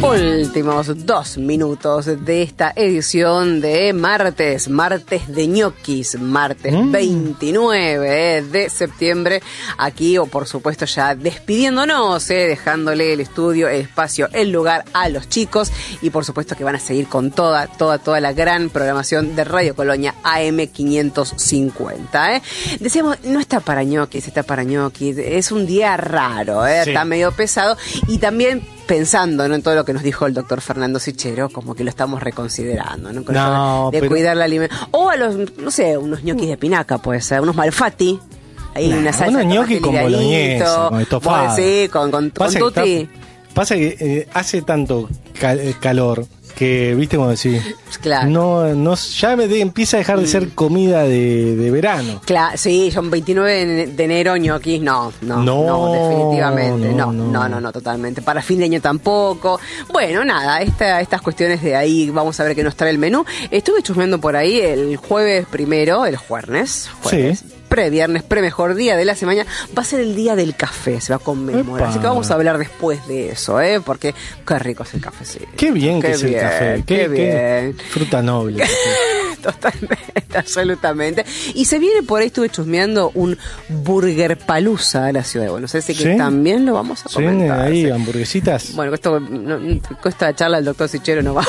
Últimos 2 minutos de esta edición de martes de ñoquis, martes 29 de septiembre, aquí o por supuesto ya despidiéndonos, dejándole el estudio, el espacio, el lugar a los chicos y por supuesto que van a seguir con toda la gran programación de Radio Colonia AM550. Decíamos, no está para ñoquis, está para ñoquis, es un día raro, Sí. Está medio pesado y también pensando, ¿no?, en todo lo que nos dijo el doctor Fernando Sichero, como que lo estamos reconsiderando, ¿no? Con eso de cuidar la alimentación. O a los, no sé, unos ñoquis de pinaca, puede ser, unos malfatti. Ahí una salsa unos ñoquis con boloñesa, con estofado. Sí, con tutti. Pasa que hace tanto calor que, viste, como decís, Claro. no, ya empieza a dejar de ser comida de verano. Claro, sí, son 29 de enero ñoquis, no, definitivamente, no, totalmente. Para fin de año tampoco. Bueno, nada, estas cuestiones de ahí, vamos a ver qué nos trae el menú. Estuve chusmeando por ahí el jueves, Sí. Previernes, mejor día de la semana, va a ser el día del café, se va a conmemorar. Epa. Así que vamos a hablar después de eso, porque qué rico es el café, sí. Qué bien que es el café. Qué bien. Fruta noble. Totalmente, absolutamente. Y se viene por ahí, estuve chusmeando un Burger Palooza a la ciudad de Buenos Aires, que ¿Sí? también lo vamos a ¿Se vienen comentar. ahí Sí. hamburguesitas? Bueno, con esta charla del doctor Sichero no vamos.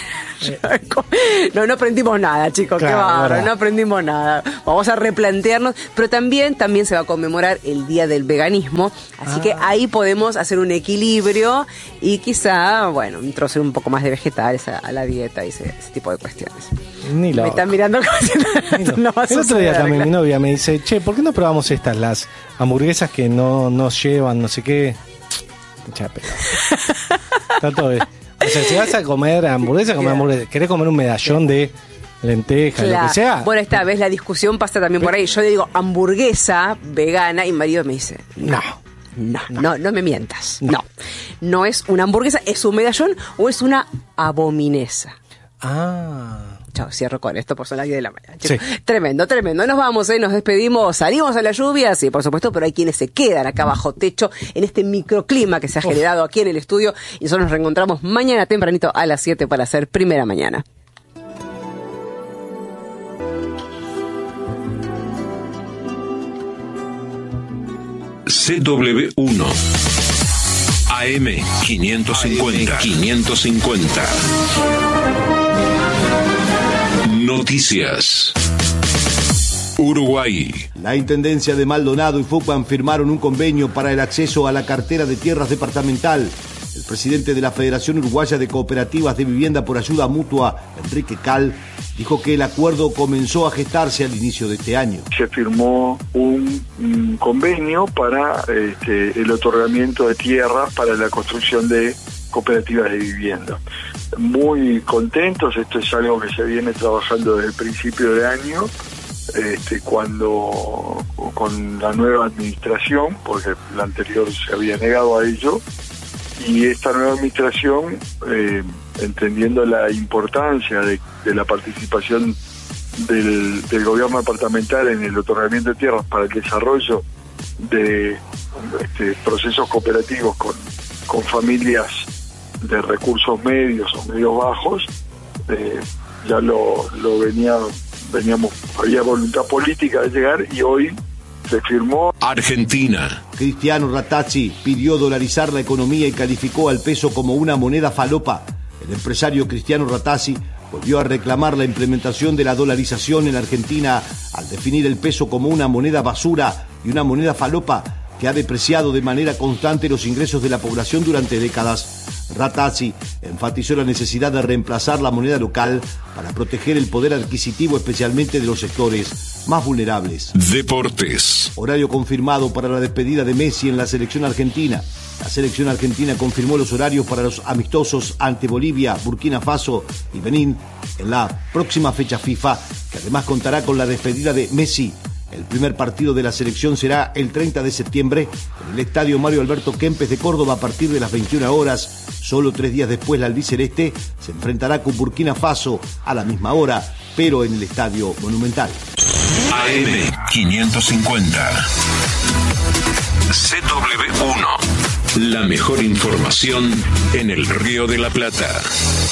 No aprendimos nada, chicos, Claro, qué bárbaro, verdad. no aprendimos nada. Vamos a replantearnos, pero también se va a conmemorar el Día del Veganismo, así que ahí podemos hacer un equilibrio y quizá, introducir un poco más de vegetales a la dieta y ese tipo de cuestiones. Ni Me loco. están mirando como si no va a El otro día suceder, también claro. mi novia me dice, che, ¿por qué no probamos las hamburguesas que no llevan no sé qué? Mucha pelota. Está todo bien. O sea, si vas a comer hamburguesa, querés comer un medallón de lentejas, lo que sea. Bueno, esta vez la discusión pasa también por ahí. Yo le digo hamburguesa vegana y mi marido me dice, no me mientas. No es una hamburguesa, es un medallón o es una abominesa. Chao, cierro con esto por son las 10 de la mañana. Sí. Tremendo. Nos vamos, nos despedimos, salimos a la lluvia, sí, por supuesto, pero hay quienes se quedan acá bajo techo en este microclima que se ha generado aquí en el estudio y nosotros nos reencontramos mañana tempranito a las 7 para hacer Primera Mañana. CW1 AM550 Noticias. Uruguay. La Intendencia de Maldonado y FUCBAN firmaron un convenio para el acceso a la cartera de tierras departamental. El presidente de la Federación Uruguaya de Cooperativas de Vivienda por Ayuda Mutua, Enrique Cal, dijo que el acuerdo comenzó a gestarse al inicio de este año. Se firmó un convenio para el otorgamiento de tierras para la construcción de cooperativas de vivienda. Muy contentos, esto es algo que se viene trabajando desde el principio de año, cuando con la nueva administración, porque la anterior se había negado a ello, y esta nueva administración, entendiendo la importancia de la participación del gobierno departamental en el otorgamiento de tierras para el desarrollo de procesos cooperativos con familias de recursos medios o medios bajos, ya había voluntad política de llegar y hoy se firmó. Argentina. Cristiano Ratazzi pidió dolarizar la economía y calificó al peso como una moneda falopa. El empresario Cristiano Ratazzi volvió a reclamar la implementación de la dolarización en Argentina al definir el peso como una moneda basura y una moneda falopa que ha depreciado de manera constante los ingresos de la población durante décadas. Ratazzi enfatizó la necesidad de reemplazar la moneda local para proteger el poder adquisitivo, especialmente de los sectores más vulnerables. Deportes. Horario confirmado para la despedida de Messi en la selección argentina. La selección argentina confirmó los horarios para los amistosos ante Bolivia, Burkina Faso y Benín en la próxima fecha FIFA, que además contará con la despedida de Messi. El primer partido de la selección será el 30 de septiembre en el estadio Mario Alberto Kempes de Córdoba a partir de las 21 horas. Solo 3 días después la albiceleste se enfrentará con Burkina Faso a la misma hora, pero en el estadio Monumental. AM550 CW1 La mejor información en el Río de la Plata.